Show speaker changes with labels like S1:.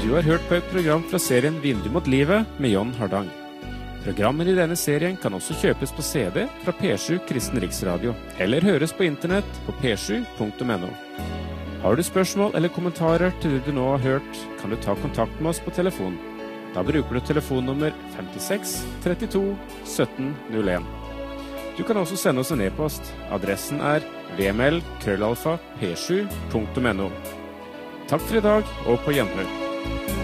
S1: Du har hørt på et program fra serien Vindu mot livet med John Hardang. Programmer i denne serien kan også kjøpes på CD fra P7 Kristen Riksradio, eller høres på internett på p7.no. Har du spørsmål eller kommentarer til det du nå har hørt, kan du ta kontakt med oss på telefon. Da bruker du telefonnummer 56 32 17 01. Du kan også sende oss en e-post. Adressen er vml@p7.no. Takk for i dag, og på gjenhør.